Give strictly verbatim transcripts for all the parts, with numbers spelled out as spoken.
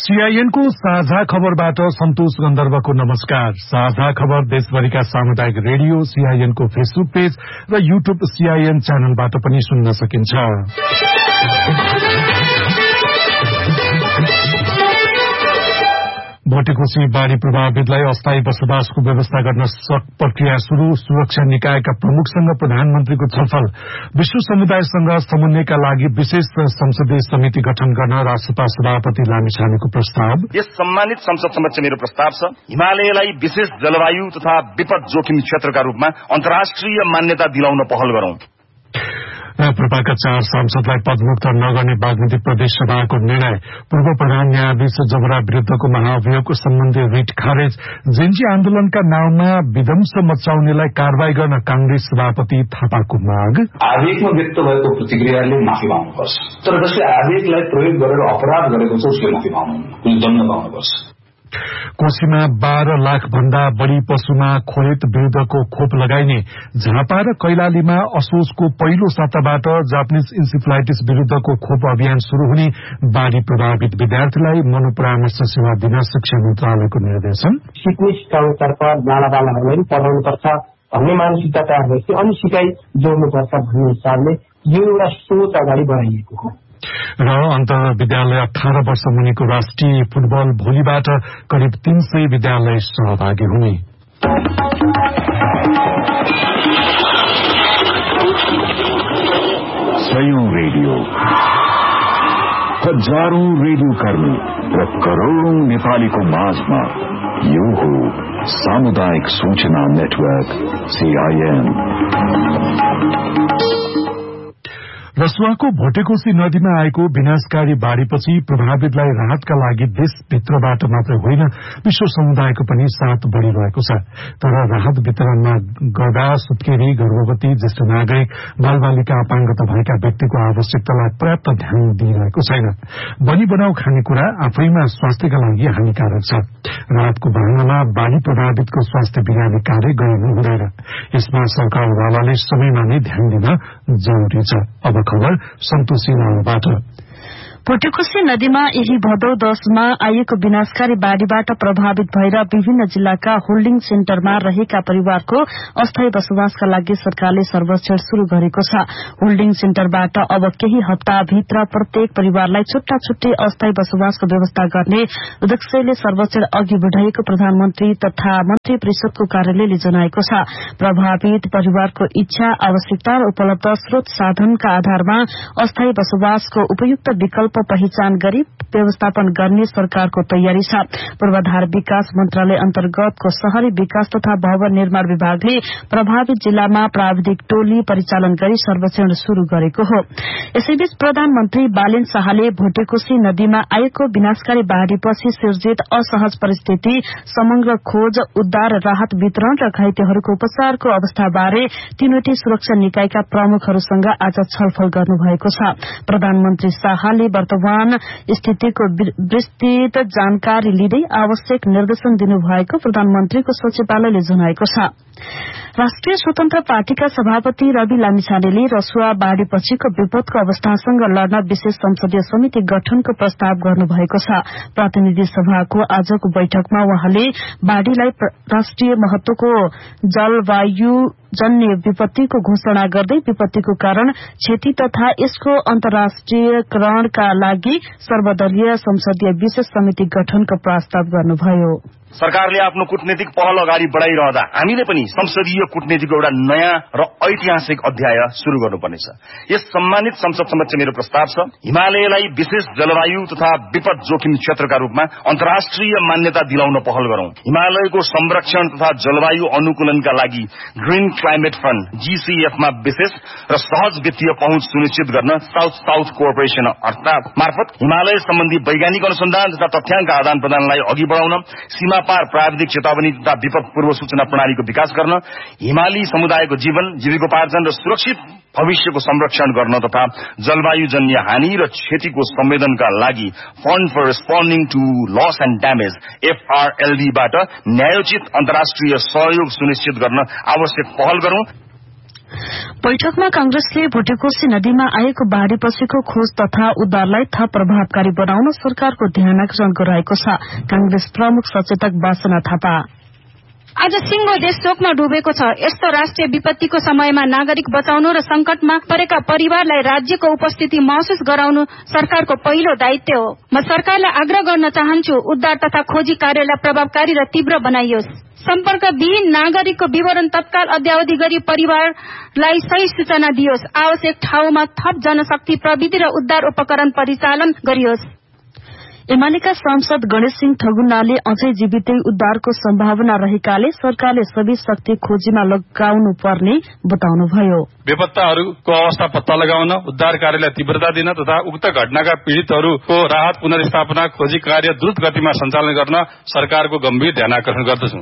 CIN को साझा खबरबाट सन्तोष गन्धर्वको नमस्कार। साझा खबर देशभरिका सामुदायिक रेडियो सीआईएन को फेसबुक पेज र यूट्यूब सीआईएन च्यानलबाट पनि सुन्न सकिन्छ। भोटेकोशी बाढ़ी प्रभावितलाई अस्थायी बसोबासको व्यवस्था गर्न प्रक्रिया शुरू। सुरक्षा निकायका प्रमुखसँग प्रधानमन्त्रीको छलफल। विश्व समुदायसँग समन्वयका लागि विशेष संसदीय समिति गठन गर्न राष्ट्रपति सभापति लामिछानेको प्रस्ताव। यस सम्मानित संसद समक्ष मेरो प्रस्ताव छ, हिमालयलाई विशेष जलवायु तथा विपद जोखिम क्षेत्रका रूपमा अन्तर्राष्ट्रिय मान्यता दिलाउन पहल गरौं। राप्रपाका चार सांसदलाई पदमुक्त नगर्ने बागमती प्रदेश सभाको निर्णय। पूर्व प्रधान न्यायाधीश जबरा विरूद्धको महाअभियोगको सम्बन्धी रिट खारेज। जेन्जी आन्दोलनका नाउँमा विध्वंस मचाउनेलाई कारवाही गर्न कांग्रेस सभापति थापाको माग। आवेगमा व्यक्त भएको प्रतिक्रियाले माफी माग्नुपर्छ, तर जसले आवेगलाई प्रयोग गरेर अपराध गरेको छ उसले माफी माग्नुहुन्न, उसले दण्ड पाउनुपर्छ। कोशीमा बाह्र लाख भन्दा बढ़ी पशुमा खोलेत विरूद्धको खोप लगाइने। झापा र कैलालीमा असोजको पहिलो साताबाट जापानिज इन्सेफ्लाइटिस विरूद्धको खोप अभियान शुरू हुने। बाढ़ी प्रभावित विद्यार्थीलाई मनोपरामर्श सेवा दिन शिक्षा मन्त्रालयको निर्देशन। सिक्ने सिकाउनुतर्फ बालाबालाहरूलाई पढाउनुपर्छ भन्ने मानसिकता तयार भएपछि अनि सिकाइ जोड्नुपर्छ भन्ने हिसाबले यो एउटा सोच अगाडि बढाइएको हो। र अन्तर विद्यालय अठार वर्ष मुनिको राष्ट्रिय फुटबल भोलिबाट करिब तीन सय विद्यालय सहभागी हुने। सयौं रेडियो, हजारौं रेडियो कर्मी र करोड़ौं नेपालीको माझमा यो हो सामुदायिक सूचना नेटवर्क सीआईएन। रसुवाको भोटेकोशी नदीमा आएको विनाशकारी बाढ़ीपछि प्रभावितलाई राहतका लागि देशभित्रबाट मात्र होइन विश्व समुदायको पनि साथ बढ़िरहेको छ। तर राहत वितरणमा गर्दा सुत्केरी, गर्भवती, ज्येष्ठ नागरिक, बालबालिका, अपाङ्गता भएका व्यक्तिको आवश्यकतालाई पर्याप्त ध्यान दिइरहेको छैन। बनी बनाउ खानेकुरा आफैमा स्वास्थ्यका लागि हानिकारक छ। राहतको बहानामा बाढ़ी प्रभावितको स्वास्थ्य बिगार्ने कार्य गरिनु हुँदैन। यसमा सरकारवालाले समयमा नै ध्यान दिन जरूरी छ। अब खबर सन्तोषी लालबाट। भोटेकोशी नदीमा यही भदौ दशमा आएको विनाशकारी बाढ़ीबाट प्रभावित भएर विभिन्न जिल्लाका होल्डिङ सेन्टरमा रहेका परिवारको अस्थायी बसोबासका लागि सरकारले सर्वेक्षण शुरू गरेको छ। होल्डिङ सेन्टरबाट अब केही हप्ताभित्र प्रत्येक परिवारलाई छुट्टा छुट्टै अस्थायी बसोबासको व्यवस्था गर्ने उद्देश्यले सर्वेक्षण अघि बढ़ाएको प्रधानमन्त्री तथा मन्त्री परिषदको कार्यालयले जनाएको छ। प्रभावित परिवारको इच्छा, आवश्यकता र उपलब्ध स्रोत साधनका आधारमा अस्थायी बसोबासको उपयुक्त विकल्प पहिचान गरी व्यवस्थापन गर्ने सरकारको तयारी छ। पूर्वाधार विकास मन्त्रालय अन्तर्गतको शहरी विकास तथा भवन निर्माण विभागले प्रभावित जिल्लामा प्राविधिक टोली परिचालन गरी सर्वेक्षण शुरू गरेको हो। यसैबीच प्रधानमन्त्री बालेन शाहले भोटेकोशी नदीमा आएको विनाशकारी बाढ़ीपछि सिर्जित असहज परिस्थिति, समग्र खोज, उद्धार, राहत वितरण र घाइतेहरूको उपचारको अवस्थाबारे तीनवटै सुरक्षा निकायका प्रमुखहरूसँग आज छलफल गर्नुभएको छ। प्रधानमन्त्री शाहले वर्तमान स्थितिको विस्तृत जानकारी लिँदै आवश्यक निर्देशन दिनुभएको प्रधानमन्त्रीको सचिवालयले जनाएको छ। राष्ट्रिय स्वतन्त्र पार्टीका सभापति रवि लामिछानेले रसुवा बाढ़ीपछिको विपदको अवस्थासँग लड्न विशेष संसदीय समिति गठनको प्रस्ताव गर्नुभएको छ। प्रतिनिधि सभाको आजको बैठकमा उहाँले बाढ़ीलाई राष्ट्रिय महत्वको जलवायु जन्य विपत्तिको घोषणा गर्दै विपत्तिको कारण क्षति तथा यसको अन्तर्राष्ट्रियकरणका लागि सर्वदलीय संसदीय विशेष समिति गठनको प्रस्ताव गर्नुभयो। सरकारले आफ्नो कूटनीतिक पहल अगाडि बढ़ाइरहँदा हामीले पनि संसदीय कूटनीतिको एउटा नयाँ र ऐतिहासिक अध्याय शुरू गर्नुपर्नेछ। यस सम्मानित संसद समक्ष मेरो प्रस्ताव छ, हिमालयलाई विशेष जलवायु तथा विपद जोखिम क्षेत्रका रूपमा अन्तर्राष्ट्रिय मान्यता दिलाउन पहल गरौं। हिमालयको संरक्षण तथा जलवायु अनुकूलनका लागि ग्रीन क्लाइमेट फण्ड जीसीएफमा विशेष र सहज वित्तीय पहुँच सुनिश्चित गर्न साउथ साउथ कोअपरेसन अर्थात मार्फत हिमालय सम्बन्धी वैज्ञानिक अनुसन्धान तथा तथ्याङ्क आदान प्रदानलाई अघि बढ़ाउन, सीमा पार प्राविधिक चेतावनी तथा विपद पूर्व सूचना प्रणालीको विकास गर्न, हिमाली समुदायको जीवन, जीविकोपार्जन र सुरक्षित भविष्यको संरक्षण गर्न तथा जलवायुजन्य हानि र क्षतिको संवेदनका लागि fund for responding two loss and damage एफआरएलडीबाट न्यायोचित अन्तर्राष्ट्रिय सहयोग सुनिश्चित गर्न आवश्यक पहल गरौं। बैठकमा कांग्रेसले भुटेकोशी नदीमा आएको बाढ़ीपछिको खोज तथा उद्धारलाई थप प्रभावकारी बनाउन सरकारको ध्यानाकर्षण गराएको छ। कांग्रेस प्रमुख सचेतक वासना थापा आज सिंगो देश शोकमा डुबेको छ। यस्तो राष्ट्रिय विपत्तिको समयमा नागरिक बचाउनु र संकटमा परेका परिवारलाई राज्यको उपस्थिति महसुस गराउनु सरकारको पहिलो दायित्व हो। म सरकारलाई आग्रह गर्न चाहन्छु, उद्धार तथा खोजी कार्यलाई प्रभावकारी र तीव्र बनाइयोस्। सम्पर्कविहीन नागरिकको विवरण तत्काल अद्यावधि गरी परिवारलाई सही सूचना दियोस्। आवश्यक ठाउँमा थप जनशक्ति प्रविधि र उद्धार उपकरण परिचालन गरियोस्। एमालेका सांसद गणेश सिंह ठगुन्नाले अझै जीवितै उद्धारको सम्भावना रहेकाले सरकारले सबै शक्ति खोजीमा लगाउनु पर्ने बताउनुभयो। बेपत्ताहरूको अवस्था पत्ता लगाउन, उद्धार कार्यलाई तीव्रता दिन तथा उक्त घटनाका पीड़ितहरूको राहत पुनर्स्थापना खोजी कार्य द्रुत गतिमा सञ्चालन गर्न सरकारको गम्भीर ध्यानाकर्षण गर्दछु।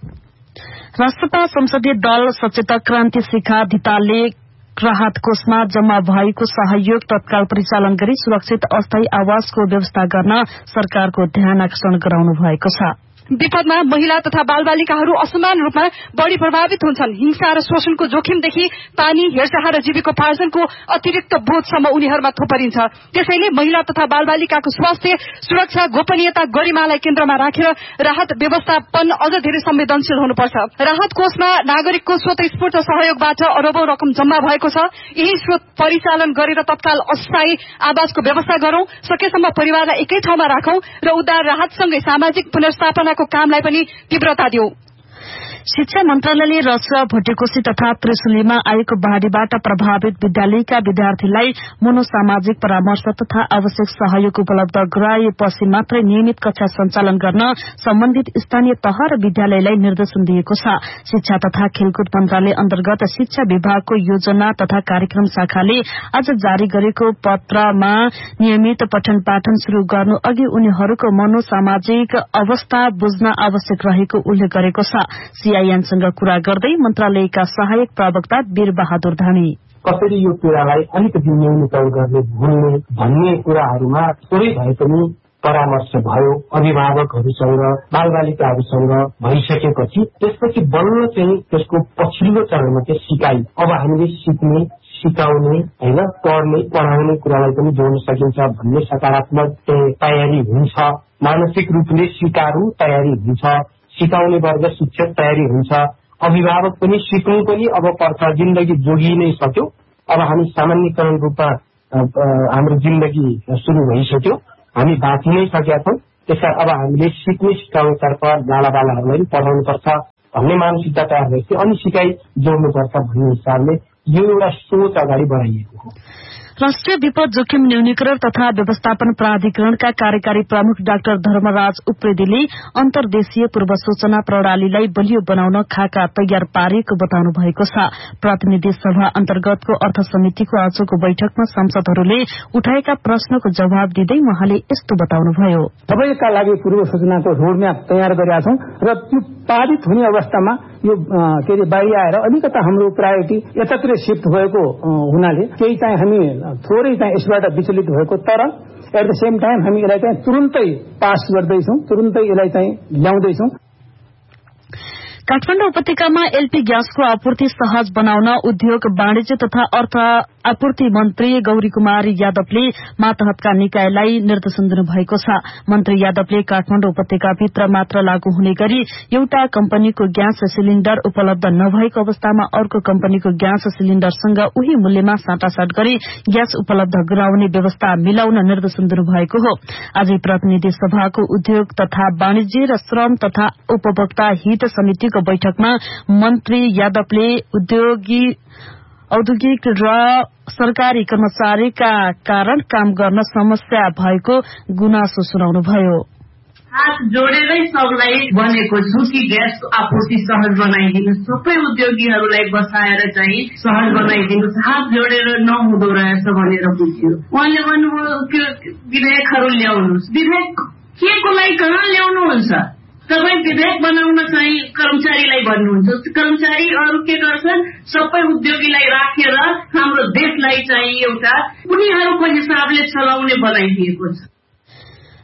राष्ट्रपा संसदीय दल सचेतक क्रान्ति शिखा धितालले राहत कोषमा जम्मा भएको सहयोग तत्काल परिचालन गरी सुरक्षित अस्थायी आवासको व्यवस्था गर्न सरकारको ध्यानाकर्षण गराउनु भएको छ। विपदमा महिला तथा बालबालिकाहरू असमान रूपमा बढ़ी प्रभावित हुन्छन्। हिंसा र शोषणको जोखिमदेखि पानी, हेरचाह र जीविकोपार्जनको अतिरिक्त बोझसम्म उनीहरूमा थोपरिन्छ। त्यसैले महिला तथा बालबालिकाको स्वास्थ्य, सुरक्षा, गोपनीयता, गरिमालाई केन्द्रमा राखेर राहत व्यवस्थापन अझ धेरै संवेदनशील हुनुपर्छ। राहत कोषमा नागरिकको स्वतस्फूर्त सहयोगबाट अरबौं रकम जम्मा भएको छ। यही स्रोत परिचालन गरेर तत्काल अस्थायी आवासको व्यवस्था गरौं, सकेसम्म परिवारलाई एकै ठाउँमा राखौं र उद्धार राहतसँगै सामाजिक पुनर्स्थापना को कामलाई पनि तीव्रता दिऊ। शिक्षा मन्त्रालयले रसुवा, भुटेकोशी तथा त्रिशुलीमा आएको बाढ़ीबाट प्रभावित विद्यालयका विद्यार्थीलाई मनोसामाजिक परामर्श तथा आवश्यक सहयोग उपलब्ध गराएपछि मात्रै नियमित कक्षा सञ्चालन गर्न सम्बन्धित स्थानीय तह र विद्यालयलाई निर्देशन दिएको छ। शिक्षा तथा खेलकुद मन्त्रालय अन्तर्गत शिक्षा विभागको योजना तथा कार्यक्रम शाखाले आज जारी गरेको पत्रमा नियमित पठन पाठन शुरू गर्नु अघि उनीहरूको मनोसामाजिक अवस्था बुझ्न आवश्यक रहेको उल्लेख गरेको छ। सीआईएनसँग कुरा गर्दै मन्त्रालयका सहायक प्रवक्ता वीर बहादुर धामी कसरी यो पीड़ालाई अलिकति न्यूनीकरण गर्ने भुल्ने भन्ने कुराहरूमा थोरै भए पनि परामर्श भयो अभिभावकहरूसँग, बालबालिकाहरूसँग भइसकेपछि त्यसपछि बल्ल चाहिँ त्यसको पछिल्लो चरणमा चाहिँ सिकाइ। अब हामीले सिक्ने, सिकाउने, होइन पढ्ने, पढाउने कुरालाई पनि जोड्न सकिन्छ भन्ने सकारात्मक तयारी हुन्छ। मानसिक रूपले सिकारु तयारी हुन्छ, सिकाउने वर्ग शिक्षक तयारी हुन्छ, अभिभावक पनि सिक्नु पनि अब पर्छ। जिन्दगी जोगी नै सक्यो, अब हामी सामान्यकरण रूपमा हाम्रो जिन्दगी सुरु भइसक्यो, हामी बाँचि नै सकेका छौँ। त्यसकारण अब हामीले सिक्ने सिकाउनेतर्फ बालाबालाहरूलाई पनि पढाउनुपर्छ भन्ने मानसिकता तयार भएपछि अनि सिकाइ जोड्नुपर्छ भन्ने हिसाबले यो एउटा सोच अगाडि बढाइएको हो। राष्ट्रिय विपद जोखिम न्यूनीकरण तथा व्यवस्थापन प्राधिकरणका कार्यकारी प्रमुख डाक्टर धर्मराज उप्रेतीले अन्तर्देशीय पूर्व सूचना प्रणालीलाई बलियो बनाउन खाका तयार पारेको बताउनु भएको छ। प्रतिनिधि सभा अन्तर्गतको अर्थ समितिको आजको बैठकमा सांसदहरूले उठाएका प्रश्नको जवाब दिँदै उहाँले यस्तो बताउनुभयो। सबैका लागि पूर्व सूचनाको रोडम्याप तयार गरेका छौं र त्यो पारित हुने अवस्थामा यो के अरे बाहिर आएर अलिकता हाम्रो प्रायोरिटी यतातिर शिफ्ट भएको हुनाले केही चाहिँ हामी थोरै चाहिँ यसबाट विचलित भएको, तर एट द सेम टाइम हामी यसलाई चाहिँ तुरुन्तै पास गर्दैछौँ, तुरुन्तै यसलाई चाहिँ ल्याउँदैछौँ। काठमाडौँ उपत्यकामा एलपी ग्यासको आपूर्ति सहज बनाउन उद्योग, वाणिज्य तथा अर्थ आपूर्ति मन्त्री गौरी कुमारी यादवले मातहतका निकायलाई निर्देशन दिनुभएको छ। मन्त्री यादवले काठमाडौँ उपत्यकाभित्र मात्र लागू हुने गरी एउटा कम्पनीको ग्यास सिलिण्डर उपलब्ध नभएको अवस्थामा अर्को कम्पनीको ग्यास सिलिण्डरसँग उही मूल्यमा साटासाट गरी ग्यास उपलब्ध गराउने व्यवस्था मिलाउन निर्देशन दिनुभएको हो। आजै प्रतिनिधि सभाको उद्योग तथा वाणिज्य र श्रम तथा उपभोक्ता हित समितिको बैठकमा मन्त्री यादवले उद्योगी औद्योगिक र सरकारी कर्मचारीका कारण काम गर्न समस्या भएको गुनासो सुनाउनुभयो। हात जोडेरै सबलाई बनेको छु कि ग्यासको आपूर्ति सहज बनाइदिनु, सबै उद्योगीहरूलाई बसाएर चाहिँ सहज बनाइदिनु, हात जोडेर नहुँदो रहेछ भनेर बुझ्यो। उहाँले भन्नुभयो विधेयकहरू ल्याउनुहोस्। विधेयक के को लागि कहाँ ल्याउनुहुन्छ? तपाईँ विधेयक बनाउन चाहिँ कर्मचारीलाई भन्नुहुन्छ, कर्मचारी अरू के गर्छन्? सबै उद्योगीलाई राखेर हाम्रो देशलाई चाहिँ एउटा उनीहरूको हिसाबले चलाउने बनाइदिएको छ।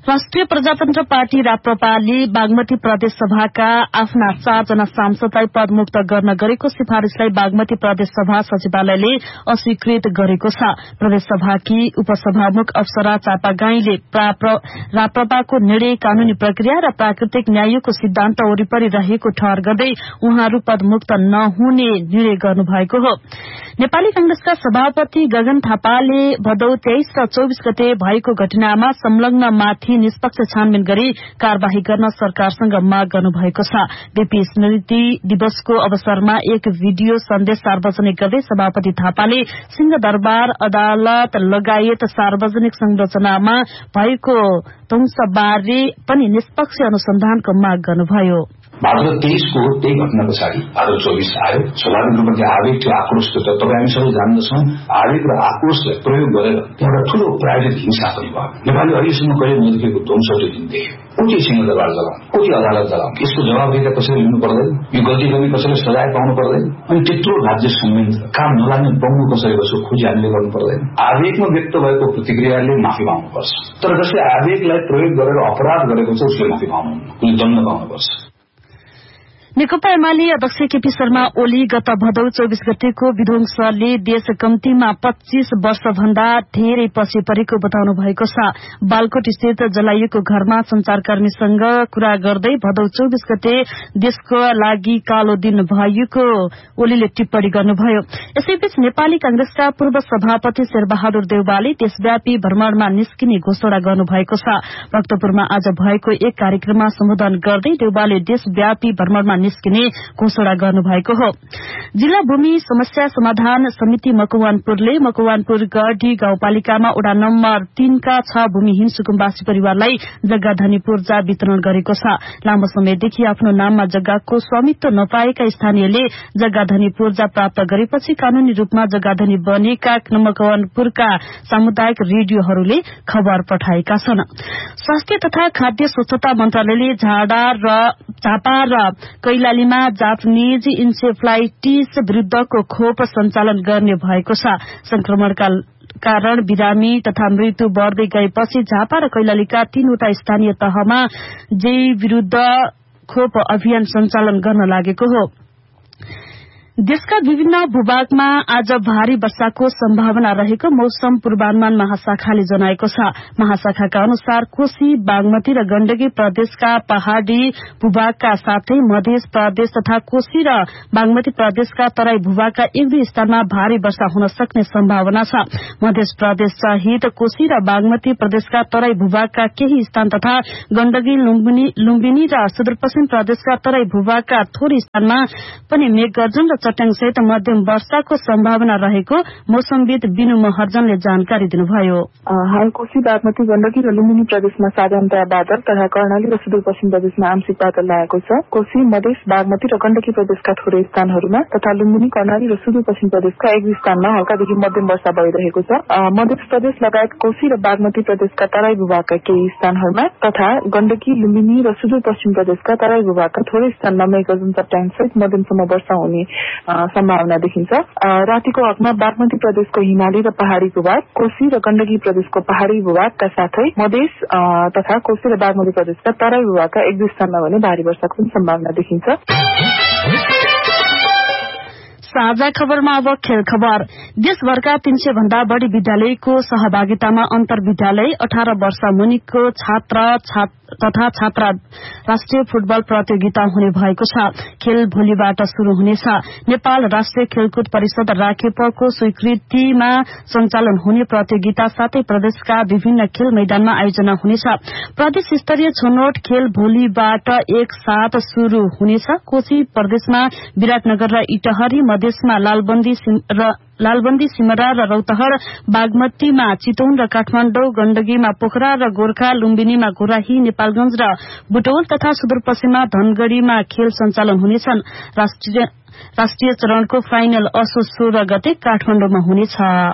राष्ट्रिय प्रजातन्त्र पार्टी राप्रपाले बागमती प्रदेश सभाका आफ्ना चारजना सांसदलाई पदमुक्त गर्न गरेको सिफारिशलाई बागमती प्रदेश सभा सचिवालयले अस्वीकृत गरेको छ। प्रदेश सभाकी उपसभामुख अप्सरा चापागाईले राप्रपाको निर्णय कानूनी प्रक्रिया र प्राकृतिक न्यायको सिद्धान्त वरिपरि रहेको ठहर गर्दै उहाँहरू पदमुक्त नहुने निर्णय गर्नुभएको हो। नेपाली कांग्रेसका सभापति गगन थापाले भदौ तेइस र चौबीस गते भएको घटनामा संलग्न माथि निष्पक्ष छानबिन गरी कार्यवाही गर्न सरकारसँग माग गर्नुभएको छ। बीपी स्मृति दिवसको अवसरमा एक भिडियो सन्देश सार्वजनिक गर्दै सभापति थापाले सिंहदरबार अदालत लगायत सार्वजनिक संरचनामा भएको ध्वंसबारे पनि निष्पक्ष अनुसन्धानको माग गर्नुभयो। भाद्र तेइस को त्यही घटना पछाडि भाद्र चौबीस आयो। स्वाभाविक रूपमा त्यो आवेग थियो, आक्रोश थियो। तर तपाईँ हामी सबै जान्दछौँ आवेग र आक्रोशलाई प्रयोग गरेर एउटा ठूलो प्रायोजित हिंसा पनि भयो। नेपाली अहिलेसम्म कहिले नदेखेको ध्वंसौटी दिन देख्यो। कति सिंहदरबार जलाउने, कति अदालत जलाउने, यसको जवाबदेही कसैले लिनु पर्दैन। यो गल्ती गर्ने कसैले सजाय पाउनु पर्दैन। अनि त्यत्रो राज्य संयन्त्र काम नलाग्ने बङ्गु कसैको यसको खोजी हामीले गर्नु पर्दैन। आवेगमा व्यक्त भएको प्रतिक्रियाले माफी पाउनुपर्छ। तर जसले आवेगलाई प्रयोग गरेर अपराध गरेको छ उसले माफी पाउनुहुन्न, उसले दण्ड पाउनुपर्छ। नेकपा एमाले अध्यक्ष केपी शर्मा ओली गत भदौ चौबीस गतेको विध्वंसले देश कम्तीमा पच्चीस वर्ष भन्दा धेरै पछि परेको बताउनु भएको छ। बालकोट स्थित जलाइएको घरमा संचारकर्मीसँग कुरा गर्दै भदौ चौबीस गते देशको लागि कालो दिन भएको ओलीले टिप्पणी गर्नुभयो। यसैबीच नेपाली कांग्रेसका पूर्व सभापति शेरबहादुर देउवाले देशव्यापी भ्रमणमा निस्किने घोषणा गर्नुभएको छ। भक्तपुरमा आज भएको एक कार्यक्रममा सम्बोधन गर्दै देउवाले देशव्यापी भ्रमणमा निस्किने घोषणा गर्नुभएको हो। जिल्ला भूमि समस्या समाधान समिति मकवानपुरले मकवानपुर गढी गाउँपालिकामा वडा नम्बर तीनका छ भूमिहीन सुकुम्बासी परिवारलाई जग्गा धनी पूर्जा वितरण गरेको छ। लामो समयदेखि आफ्नो नाममा जग्गाको स्वामित्व नपाएका स्थानीयले जग्गा धनी पूर्जा प्राप्त गरेपछि कानूनी रूपमा जग्गा धनी बनेका मकवानपुरका सामुदायिक रेडियोहरूले खबर पठाएका छन्। स्वास्थ्य तथा खाद्य स्वच्छता मन्त्रालयले झाडा र झापा र कैलालीमा जापानीज इन्सेफ्लाइटिस विरूद्धको खोप सञ्चालन गर्ने भएको छ। संक्रमणका कारण बिरामी तथा मृत्यु बढ़दै गएपछि झापा र कैलालीका तीनवटा स्थानीय तहमा जे विरूद्ध खोप अभियान सञ्चालन गर्न लागेको हो। देशका विभिन्न भूभागमा आज भारी वर्षाको सम्भावना रहेको मौसम पूर्वानुमान महाशाखाले जनाएको छ। महाशाखाका अनुसार कोशी बागमती र गण्डकी प्रदेशका पहाड़ी भूभागका साथै मध्य प्रदेश तथा कोशी र बागमती प्रदेशका तराई भूभागका एक दुई स्थानमा भारी वर्षा हुन सक्ने सम्भावना छ। मध्य प्रदेश सहित कोशी र बागमती प्रदेशका तराई भूभागका केही स्थान तथा गण्डकी लुम्बिनी र सुदूरपश्चिम प्रदेशका तराई भूभागका थोरै स्थानमा पनि मेघगर्जन र चट्याङसहित मध्यम वर्षाको सम्भावना रहेको मौसमविद बिनु महर्जनले जानकारी दिनुभयो। हाल कोशी बागमती गण्डकी र लुम्बिनी प्रदेशमा साधारणतया बादल तथा कर्णाली र सुदूरपश्चिम प्रदेशमा आंशिक बादल लागेको छ। कोशी मधेस बागमती र गण्डकी प्रदेशका थोरै स्थानहरूमा तथा लुम्बिनी कर्णाली र सुदूरपश्चिम प्रदेशका एक दुई स्थानमा हल्कादेखि मध्यम वर्षा भइरहेको छ। मध्य प्रदेश लगायत कोशी र बागमती प्रदेशका तराई भूभागका केही स्थानहरूमा तथा गण्डकी लुम्बिनी र सुदूरपश्चिम प्रदेशका तराई भूभागका थोरै स्थानमा मेघगर्जन चट्याङसहित मध्यमसम्म वर्षा हुने सम्भावना देखिन्छ। रातिको हकमा बागमती प्रदेशको हिमाली र पहाड़ी भूभाग, कोशी र गण्डकी प्रदेशको पहाड़ी भूभागका साथै मधेस तथा कोशी र बागमती प्रदेशका तराई भूभागका एक दुई स्थानमा भने भारी वर्षाको सम्भावना देखिन्छ। साझा खबरमा अब खेल खबर। देशभरका तीन सय भन्दा बढ़ी विद्यालयको सहभागितामा अन्तर विद्यालय अठार वर्ष मुनिको छात्र तथा छात्रा राष्ट्रिय फुटबल प्रतियोगिता हुने भएको छ। खेल भोलिबाट शुरू हुनेछ। नेपाल राष्ट्रिय खेलकुद परिषद राखेपको स्वीकृतिमा सञ्चालन हुने प्रतियोगिता साथै प्रदेशका विभिन्न खेल मैदानमा आयोजना हुनेछ। प्रदेश स्तरीय छनौट खेल भोलिबाट एक साथ शुरू हुनेछ। कोशी प्रदेशमा विराटनगर र इटहरी, मधेसमा लालबन्दी र लालबन्दी सिमरा र रौतहट, बागमतीमा चितौन र काठमाडौँ, गण्डकीमा पोखरा र गोर्खा, लुम्बिनीमा घोराही, नेपालगंज र बुटौल तथा सुदूरपश्चिममा धनगढ़ीमा खेल सञ्चालन हुनेछन्। राष्ट्रिय, राष्ट्रिय चरणको फाइनल असोज सोह्र गते काठमाडौँमा हुनेछ।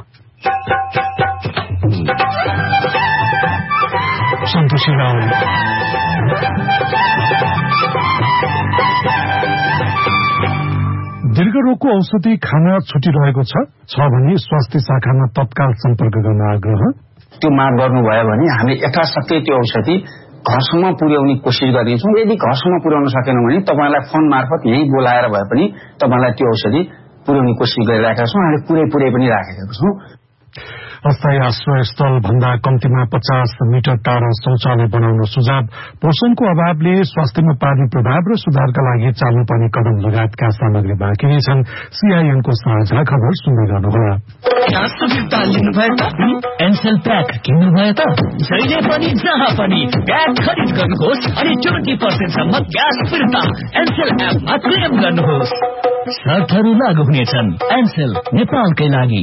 दीर्घ रोगको औषधि खान छुटिरहेको छ छ भने स्वास्थ्य शाखामा तत्काल सम्पर्क गर्न आग्रह। त्यो माग गर्नुभयो भने हामी यथाशक्ति त्यो औषधि घरसम्म पुर्याउने कोसिस गरिन्छौँ। यदि घरसम्म पुर्याउन सकेनौँ भने तपाईँलाई फोन मार्फत यहीँ बोलाएर भए पनि तपाईँलाई त्यो औषधि पुर्याउने कोसिस गरिरहेका छौँ। हामीले पुरै पुरै पनि राखेका छौँ। अस्थायी आश्रय स्थल भन्दा कम्तीमा पचास मिटर टाढा शौचालय बनाउन सुझाव। पोषणको अभावले स्वास्थ्यमा पार्ने प्रभाव र सुधारका लागि चाल्नुपर्ने कदम लगायतका सामग्री बाँकी नै छन्। सीआईएनको साझा खबर सुन्दै गर्नुहोला। एनसेल प्याक किन्नुभयो त जहिले पनि जहाँ पनि प्याक खरिद गर्नुहोस् अनि ट्वेन्टी पर्सेन्टसम्म ग्यास फिर्ता एनसेल एपमा क्लेम गर्नुहोस्। शर्तहरू लागू हुनेछन्। एनसेल नेपालकै लागि।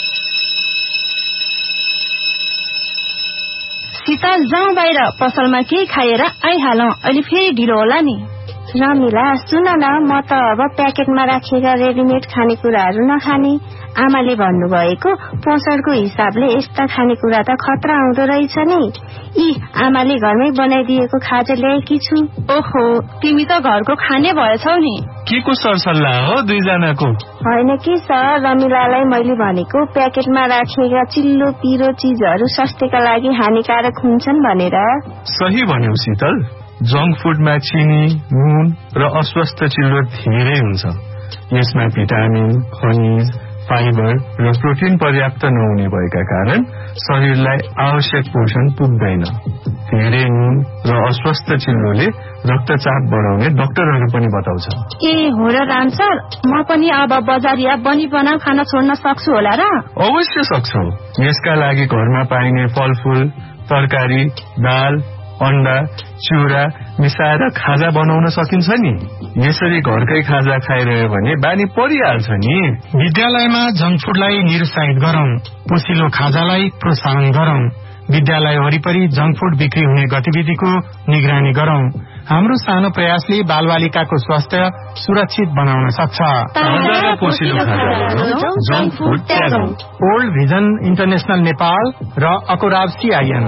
शीतल जाउँ बाहिर, पसलमा केही खाएर आइहालौं, अहिले फेरि ढिलो होला नि। रमिला सुन न, म त अब प्याकेटमा राखिएका रेडिमेड खानेकुराहरू नखाने। आमाले भन्नुभएको पोषणको हिसाबले यस्ता खानेकुरा त खतरा आउँदो रहेछ नि। यी आमाले घरमै बनाइदिएको खाजा ल्याएकी छु। ओहो, तिमी त घरको खाने भएछौ नि। के को सरसल्लाह हो दुईजनाको? होइन कि सर, रमिलालाई मैले भनेको प्याकेटमा राखिएका चिल्लो पिरो चिजहरू स्वास्थ्यका लागि हानिकारक हुन्छन् भनेर। सही भन्यौ शीतल। जंक फूडमा चिनी, नुन र अस्वस्थ चिल्लो धेरै हुन्छ। यसमा भिटामिन, खनिज, फाइबर र प्रोटिन पर्याप्त नहुने भएका कारण शरीरलाई आवश्यक पोषण पुग्दैन। धेरै नुन र अस्वस्थ चिल्लोले रक्तचाप बढाउने डाक्टरहरू पनि बताउँछ। ए हो र राम सर, म पनि अब बजारिया बनी बनाउ खाना छोड्न सक्छु होला र? अवश्य सक्छौ। यसका लागि घरमा पाइने फलफूल, तरकारी, दाल, अण्डा, चिउरा मिसाएर खाजा बनाउन सकिन्छ नि। यसरी घरकै खाजा खाइरह्यो भने बानी परिहाल्छ नि। विद्यालयमा जंक फूडलाई निरुत्साहित गरौं, पोसिलो खाजालाई प्रोत्साहन गरौं। विद्यालय वरिपरि जंक फूड बिक्री हुने गतिविधिको निगरानी गरौं। हाम्रो सानो प्रयासले बालबालिकाको स्वास्थ्य सुरक्षित बनाउन सक्छ। ओल्ड भिजन इन्टरनेशनल नेपाल र अकोराब सीआईएन।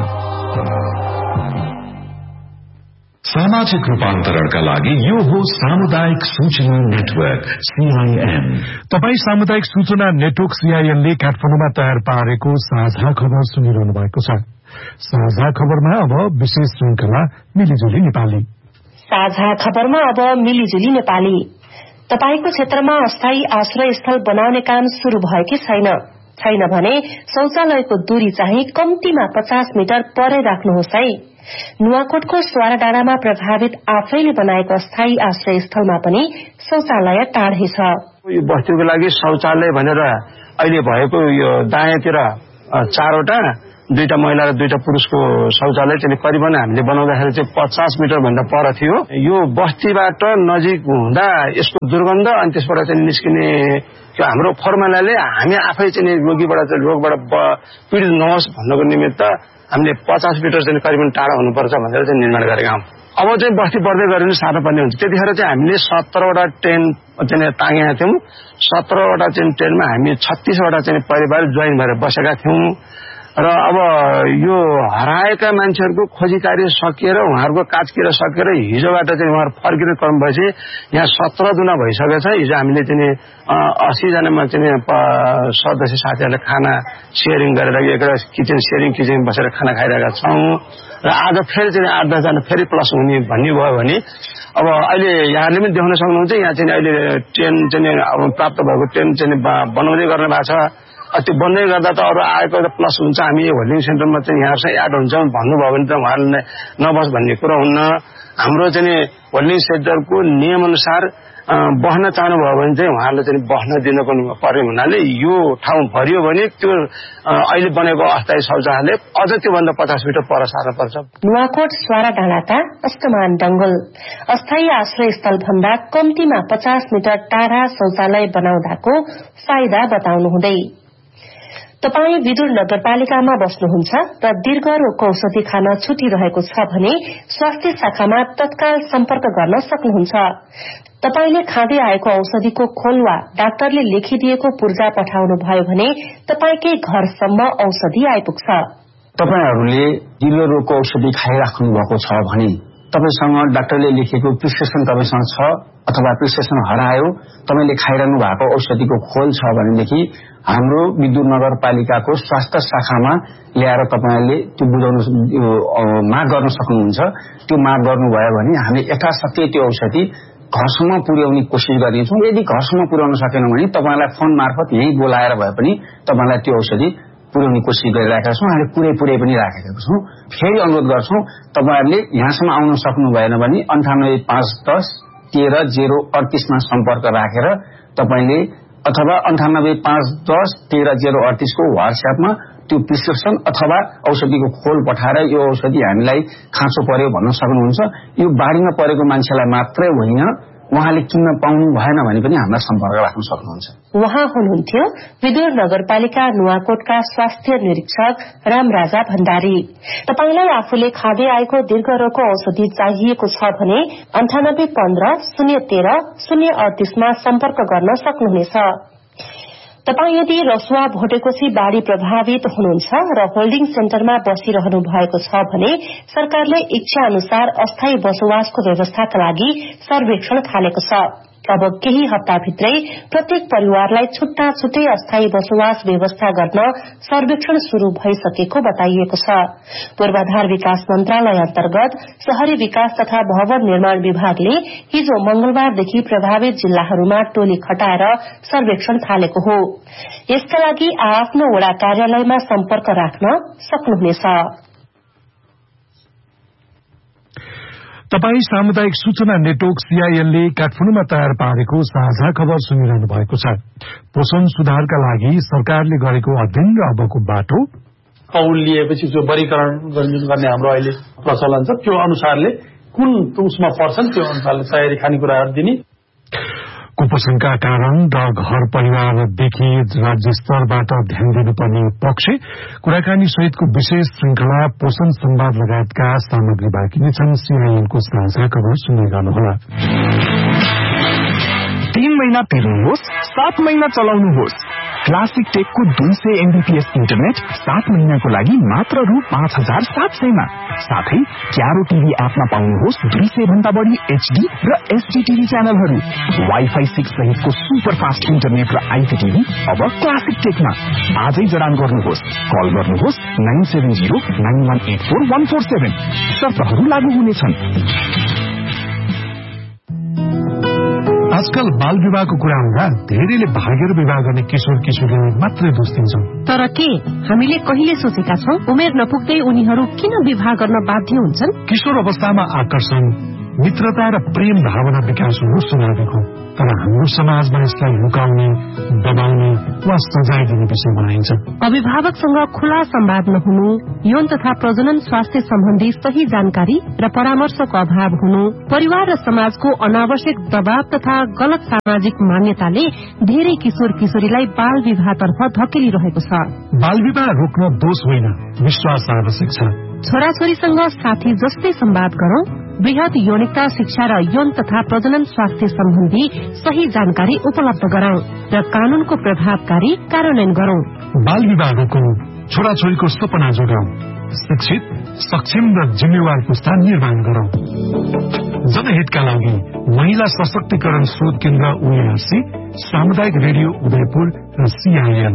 सामाजिक रूपान्तरणका लागि यो हो सामुदायिक सूचना नेटवर्क सीआईएन। तपाई सामुदायिक सूचना नेटवर्क सीआईएनले काठमाडौँमा तयार पारेको साझा खबर सुनिरहनु भएको छ। साझा खबरमा अब विशेष श्रृंखला मिलिजुली नेपाली। साझा खबरमा अब मिलिजुली नेपाली। तपाईको क्षेत्रमा अस्थायी आश्रय स्थल बनाउने काम शुरू भयो कि छैन? छैन भने शौचालयको दूरी चाहिँ कम्तीमा पचास मिटर परै राख्नुहोस् है। नुवाकोटको स्वारा डाँडामा प्रभावित आफैले बनाएको अस्थायी आश्रय स्थलमा पनि शौचालय टाढै छ। यो बस्तीको लागि शौचालय भनेर अहिले भएको यो दायाँतिर चारवटा, दुईटा महिला र दुईटा पुरुषको शौचालय चाहिँ करिबन हामीले बनाउँदाखेरि चाहिँ पचास मिटर भन्दा पर थियो। यो बस्तीबाट नजिक हुँदा यसको दुर्गन्ध अनि त्यसबाट चाहिँ निस्किने हाम्रो फर्मुलाले हामी आफै चाहिँ रोगीबाट चाहिँ रोगबाट पीडित नहोस् भन्नको निमित्त हामीले पचास मिटर चाहिँ करिबन टाढा हुनुपर्छ भनेर चाहिँ निर्माण गरेका हौं। अब चाहिँ बस्ती बढ्दै गऱ्यो भने साह्रो पर्ने हुन्छ। त्यतिखेर चाहिँ हामीले सत्रवटा टेन चाहिँ तागेका थियौं। सत्रवटा चाहिँ टेनमा हामी छत्तीसवटा चाहिँ परिवार जोइन भएर बसेका थियौं र अब यो हराएका मान्छेहरूको खोजी कार्य सकिएर उहाँहरूको काचकिरा सकेर हिजोबाट चाहिँ उहाँहरू फर्किने क्रम भएपछि यहाँ सत्र दुना भइसकेछ। हिजो हामीले चाहिँ अस्सी जनामा चाहिँ सदस्य साथीहरूले खाना सेयरिङ गरेर एउटा किचन सेयरिङ किचन बसेर खाना खाइरहेका छौं र आज फेरि चाहिँ आठ दसजना फेरि प्लस हुने भन्ने भयो भने अब अहिले यहाँले पनि देख्न सक्नुहुन्छ यहाँ चाहिँ अहिले ट्रेन चाहिँ अब प्राप्त भएको ट्रेन चाहिँ बनाउँदै गर्ने भएको छ। त्यो बन्दै गर्दा त अरू आएको त प्लस हुन्छ। हामी होल्डिङ सेन्टरमा चाहिँ यहाँसँग एड हुन्छ भन्नुभयो भने त उहाँहरूले नबस भन्ने कुरो हुन्न। हाम्रो चाहिँ होल्डिङ सेन्टरको नियम अनुसार बस्न चाहनुभयो भने चाहिँ उहाँहरूले चाहिँ बस्न दिनको पर्ने हुनाले यो ठाउँ भरियो भने त्यो अहिले बनेको अस्थायी शौचालय अझ त्योभन्दा पचास मिटर पर सार्न पर्छ। नुवाकोट स्वारा डाँडाका अष्टमान डंगल अस्थायी आश्रय स्थल भन्दा कम्तीमा पचास मिटर टाढा शौचालय बनाउँदाको फाइदा बताउनु हुँदै तपाई विदुर नगरपालिकामा बस्नुहुन्छ र दीर्घ रोगको औषधि खान छुटिरहेको छ भने स्वास्थ्य शाखामा तत्काल सम्पर्क गर्न सक्नुहुन्छ। तपाईले खाँदै आएको औषधिको खोल वा डाक्टरले लेखिदिएको पूर्जा पठाउनु भयो भने तपाईकै घरसम्म औषधि आइपुग्छ। तपाईहरूले दीर्घ रोगको औषधि खाइराख्नु भएको छ भने तपाईसँग डाक्टरले लेखेको प्रिस्क्रिप्सन तपाईसँग छ अथवा प्रिस्क्रिप्सन हरायो, तपाईले खाइरहनु भएको औषधिको खोल छ भनेदेखि हाम्रो विद्युत नगरपालिकाको स्वास्थ्य शाखामा ल्याएर तपाईले त्यो बुझाउन माग गर्न सक्नुहुन्छ। त्यो माग गर्नुभयो भने हामी यथाशक्ति त्यो औषधि घरसम्म पुर्याउने कोसिस गर्नेछौँ। यदि घरसम्म पुर्याउन सकेनौँ भने तपाईलाई फोन मार्फत यही बोलाएर भए पनि तपाईलाई त्यो औषधि पुर्याउने कोसिस गरिरहेका छौँ। हामीले पुरै पुरै पनि राखेका छौँ। फेरि अनुरोध गर्छौँ, तपाईहरूले यहाँसम्म आउन सक्नु भएन भने अन्ठानब्बे पाँच दस तेह्र जेरो अडतिसमा सम्पर्क राखेर तपाईँले अथवा अन्ठानब्बे पाँच दस तेह्र जेरो अडतिसको व्हाट्सएपमा त्यो प्रिस्क्रिप्सन अथवा औषधिको खोल पठाएर यो औषधि हामीलाई खाँचो पर्यो भन्न सक्नुहुन्छ। यो बाढीमा परेको मान्छेलाई मात्रै होइन, उहाँले किन्न पाउनु भएन भने पनि हामीलाई सम्पर्क राख्न सक्नुहुन्छ। उहाँ हुनुहुन्थ्यो विदुर नगरपालिका नुवाकोटका स्वास्थ्य निरीक्षक रामराजा भण्डारी। तपाईलाई आफूले खाँदै आएको दीर्घ रोगको औषधि चाहिएको छ भने अन्ठानब्बे पन्ध्र शून्य तेह्र शून्य अडतिसमा सम्पर्क गर्न सक्नुहुनेछ। तपाई यदि रसुवा भोटेकोशी बाढ़ी प्रभावित हुनुहुन्छ र होल्डिङ सेन्टरमा बसिरहनु भएको छ भने सरकारले इच्छा अनुसार अस्थायी बसोबासको व्यवस्थाका लागि सर्वेक्षण थालेको छ। अब केही हप्ताभित्रै प्रत्येक परिवारलाई छुट्टा छुट्टै अस्थायी बसोबास व्यवस्था गर्न सर्वेक्षण शुरू भइसकेको बताइएको छ। पूर्वाधार विकास मन्त्रालय अन्तर्गत शहरी विकास तथा भवन निर्माण विभागले हिजो मंगलबारदेखि प्रभावित जिल्लाहरूमा टोली खटाएर सर्वेक्षण थालेको हो। यसका लागि आफ्नो वडा कार्यालयमा सम्पर्क राख्न सक्नुहुनेछ। तपाई सामुदायिक सूचना नेटवर्क सीआईएनले काठमाडौँमा तयार पारेको साझा खबर सुनिरहनु भएको छ। पोषण सुधारका लागि सरकारले गरेको अध्ययन र अबको बाटो। कौल लिएपछि जो वर्गीकरण गर्ने हाम्रो अहिले प्रचलन छ त्यो अनुसारले कुन उसमा पर्छन् त्यो अनुसारले तयारी खानेकुराहरू दिने। कुपोषणका कारण र घर परिवारदेखि राज्य स्तरबाट ध्यान दिनुपर्ने पक्ष कुराकानी सहितको विशेष श्रृंखला पोषण संवाद लगायतका सामग्री बाँकी नै छन्। सीआईएनको साझा खबर सुन्दै गर्नुहोला। तीन महीना तिर्नुहोस्, सात महीना चलाउनुहोस्। क्लासिक टेकको दुई सय एमबीपीएस इन्टरनेट सात महीनाको लागि मात्र रु पाँच हजार सात सयमा। साथै क्यारो टीभी एपमा पाउनुहोस् दुई सय भन्दा बढ़ी एचडी र एसडी टीभी च्यानलहरू। वाइफाई सिक्स सहितको सुपर फास्ट इन्टरनेट र आईपीटीभी अब क्लासिक टेकमा। आजै जडान गर्नुहोस्। कल गर्नुहोस् nine seven zero nine one eight four one four seven. शर्तहरू लागू हुनेछन्। आजकल बाल विवाहको कुरा हुँदा धेरैले भागेर विवाह गर्ने किशोर किशोरीलाई मात्रै दोष दिन्छन्। तर के हामीले कहिले सोचेका छौं उमेर नपुग्दै उनीहरू किन विवाह गर्न बाध्य हुन्छन्? किशोर अवस्थामा आकर्षण, मित्रता र प्रेम भावना विकास हुनु स्वाभाविक हो, तर हाम्रो समाजमा यसलाई लुकाउने, दबाउने वा सजाय दिने विषय बनाइन्छ। अभिभावकसँग खुला संवाद नहुनु, यौन तथा प्रजनन स्वास्थ्य सम्बन्धी सही जानकारी र परामर्शको अभाव हुनु, परिवार र समाजको अनावश्यक दबाव तथा गलत सामाजिक मान्यताले धेरै किशोर किशोरीलाई बाल विवाहतर्फ धकेलिरहेको छ। बाल विवाह रोक्न दोष होइन, विश्वास आवश्यक छ। छोराछोरीसँग साथी जस्तै संवाद गरौं, वृहत यौनिकता शिक्षा र यौन तथा प्रजनन स्वास्थ्य सम्बन्धी सही जानकारी उपलब्ध गराउँ र कानूनको प्रभावकारी कार्यान्वयन गरौं। बाल विवाह रोकौं, छोराछोरीको सपना जोगाउँ, शिक्षित, सक्षम र जिम्मेवार पुस्ता निर्माण गरौं। जनहितका लागि महिला सशक्तिकरण शोध केन्द्र ओएआरसी, सामुदायिक रेडियो उदयपुर र सीआईएन।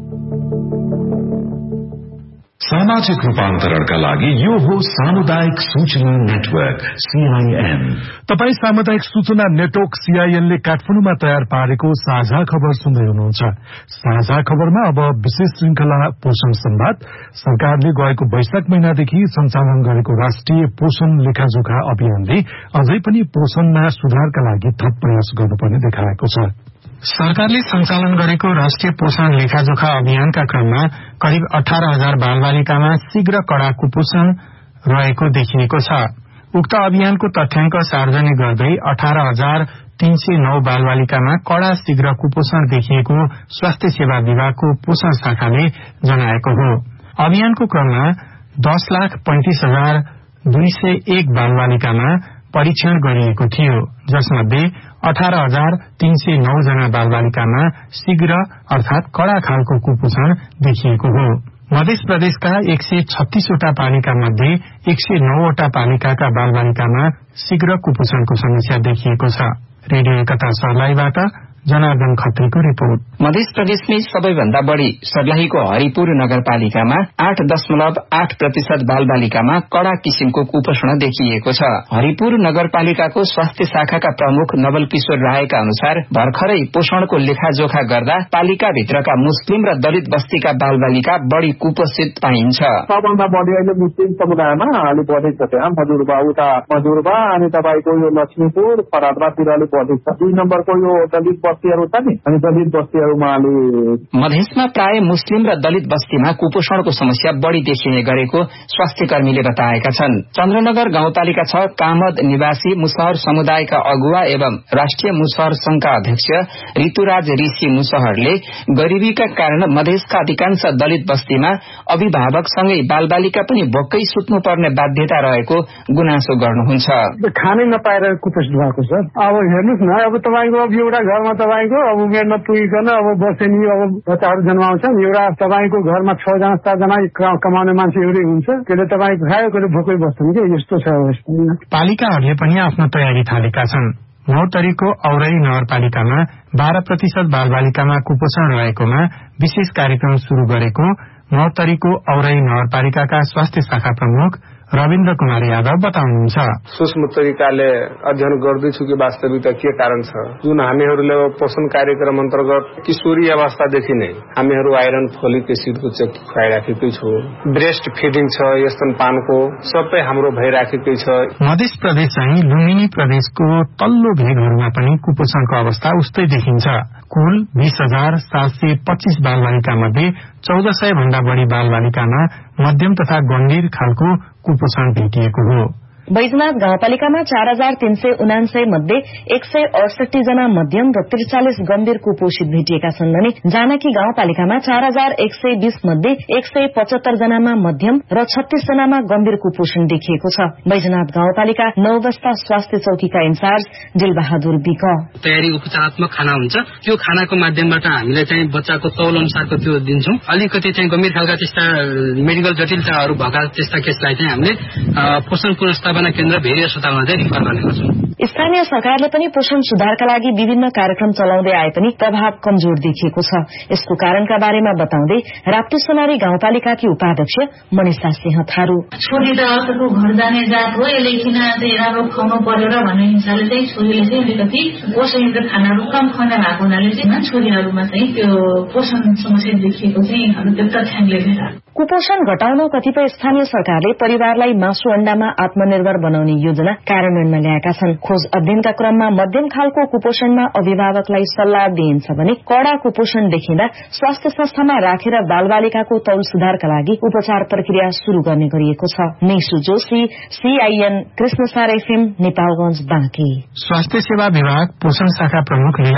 सामाजिक रूपान्तरणका लागि यो हो सामुदायिक सूचना नेटवर्क सीआईएन। तपाई सामुदायिक सूचना नेटवर्क सीआईएनले काठमाडौँमा तयार पारेको साझा खबर सुन्दै हुनुहुन्छ। साझा खबरमा अब विशेष श्रृंखला पोषण संवाद। सरकारले गएको वैशाख महिनादेखि सञ्चालन गरेको राष्ट्रिय पोषण लेखाजोखा अभियानले अझै पनि पोषणमा सुधारका लागि थप प्रयास गर्नुपर्ने देखाएको छ। सरकारले सञ्चालन गरेको राष्ट्रिय पोषण लेखाजोखा अभियानका क्रममा करिब अठार हजार बालबालिकामा शीघ्र कड़ा कुपोषण रहेको देखिएको छ। उक्त अभियानको तथ्याङ्क सार्वजनिक गर्दै अठार हजार तीन सय नौ बालबालिकामा कड़ा शीघ्र कुपोषण देखिएको स्वास्थ्य सेवा विभागको पोषण शाखाले जनाएको हो। अभियानको क्रममा दस लाख पैंतिस हजार दुई सय एक बालबालिकामा परीक्षण गरिएको थियो, जसमध्ये अठार हजार तीन सय नौ जना बालबालिकामा शीघ्र अर्थात कड़ा खालको कुपोषण देखिएको हो। मध्य प्रदेशका एक सय छत्तीसवटा पालिका मध्ये एक सय नौवटा पालिकाका बालबालिकामा शीघ्र कुपोषणको समस्या देखिएको छ। रेडियो एकता सर्लाहीबाट जनार्दन खत्रीको रिपोर्ट। मध्य प्रदेशमै सबैभन्दा बढ़ी सर्लाहीको हरिपुर नगरपालिकामा आठ दशमलव आठ प्रतिशत बालबालिकामा कडा किसिमको कुपोषण देखिएको छ। हरिपुर नगरपालिकाको स्वास्थ्य शाखाका प्रमुख नवल किशोर रायका अनुसार भर्खरै पोषणको लेखाजोखा गर्दा पालिका भित्रका मुस्लिम र दलित बस्तीका बालबालिका बढ़ी कुपोषित पाइन्छ। सबभन्दा बढ़ी अहिले मुस्लिम समुदायमा अलिक बढी छ, त्यहाँ मजुरबा उता मजुरबा अनि तपाईँको यो लक्ष्मीपुर फरादबातिर अलिक बढी छ। दुई नम्बरको यो दलित मधेसमा प्राय मुस्लिम र दलित बस्तीमा कुपोषणको समस्या बढ़ी देखिने गरेको स्वास्थ्य कर्मीले बताएका छन्। चन्द्रनगर गाउँपालिका छ कामद निवासी मुसहर समुदायका अगुवा एवं राष्ट्रिय मुसहर संघका अध्यक्ष ऋतुराज ऋषि मुसहरले गरीबीका कारण मधेसका अधिकांश दलित बस्तीमा अभिभावकसँगै बालबालिका पनि भोकै सुत्नुपर्ने बाध्यता रहेको गुनासो गर्नुहुन्छ। खानै नपाएर कुपोषित भएको छ। अब हेर्नुहोस् न, अब तपाईँको एउटा घरमा तपाईँको अब उमेर नपुगिकन अब बस्ने अब बच्चाहरू जन्माउँछन्। एउटा तपाईँको घरमा छजना सातजना कमाउने मान्छे एउटै हुन्छ, त्यसले तपाईँको खायो कसले भोकै बस्छन् कि यस्तो छ। पालिकाहरूले पनि आफ्नो तयारी थालेका छन्। मौतरीको औरई नगरपालिकामा बाह्र प्रतिशत बालबालिकामा कुपोषण रहेकोमा विशेष कार्यक्रम शुरू गरेको मौतरीको औरई नगरपालिकाका स्वास्थ्य शाखा प्रमुख रविन्द्र कुमार यादव बताउनुहुन्छ। सूक्ष्म तरिकाले अध्ययन गर्दैछु कि वास्तविकता के कारण छ। जुन हामीहरूले पोषण कार्यक्रम अन्तर्गत किशोरी अवस्थादेखि नै हामीहरू आइरन फोलिक एसिडको चेक खुवाइराखेकै छु। ब्रेस्ट फिडिङ छ, स्तनपानको सबै हाम्रो भइराखेकै छ। मध्य प्रदेश चाहिँ लुम्बिनी प्रदेशको तल्लो भेगहरूमा पनि कुपोषणको अवस्था उस्तै देखिन्छ। कुल बीस हजार सात सय पच्चीस बालबालिका मध्ये चौध सय भन्दा बढ़ी बालबालिकामा मध्यम तथा गम्भीर खालको कुपोषण भेटिएको हो। बैजनाथ गाउँपालिकामा चार हजार तीन सय उनान्सय मध्ये एक सय अडसठी जना मध्यम र त्रिचालिस गम्भीर कुपोषित भेटिएका छन् भने जानकी गाउँपालिकामा चार हजार एक सय बीस मध्ये एक सय पचहत्तर जनामा मध्यम र छत्तीस जनामा गम्भीर कुपोषण देखिएको छ। बैजनाथ गाउँपालिका नौ बस्ता स्वास्थ्य चौकीका इन्चार्ज दिलबहादुर बिक तयारी उपचारात्मक खाना हुन्छ, त्यो खानाको माध्यमबाट हामीले चाहिँ बच्चाको तौल अनुसारको त्यो दिन्छौं। अलिकति चाहिँ गम्भीर खालका त्यस्ता मेडिकल जटिलताहरू भएका त्यस्ता केसलाई चाहिँ हामीले पोषण पुनर्स्थापना केन्द्र भेरी अस्पतालमा चाहिँ रिफर गर्ने गर्छौं। स्थानीय सरकारले पनि पोषण सुधारका लागि विभिन्न कार्यक्रम चलाउँदै आए पनि प्रभाव कमजोर देखिएको छ। यसको कारणका बारेमा बताउँदै राप्ती सोनारी गाउँपालिकाकी उपाध्यक्ष मनिषा सिंह थारू छोरी त अर्को घर जाने जात हो, यसले किन चाहिँ राम्रो खुवाउनु पर्यो र भन्ने हिसाबले चाहिँ छोरीले चाहिँ अलिकति पोषणयुक्त खानाहरू कम खुवाउन भएको हुनाले चाहिँ छोरीहरूमा चाहिँ त्यो पोषण समस्या देखिएको चाहिँ हाम्रो त्यो तथ्याङ्कले भेटा। कुपोषण घटाउन कतिपय स्थानीय सरकारले परिवारलाई मासु अण्डामा आत्मनिर्भर बनाउने योजना कार्यान्वयनमा ल्याएका छन्। खोज अध्ययनका क्रममा मध्यम खालको कुपोषणमा अभिभावकलाई सल्लाह दिइन्छ भने कडा कुपोषण देखिँदा स्वास्थ्य संस्थामा राखेर बालबालिकाको तौल सुधारका लागि उपचार प्रक्रिया शुरू गर्ने गरिएको छ। निशु जोशी, सीआईएन, कृष्णसार एफएम, नेपालगंज, बाँकी। स्वास्थ्य सेवा विभाग पोषण शाखा प्रमुख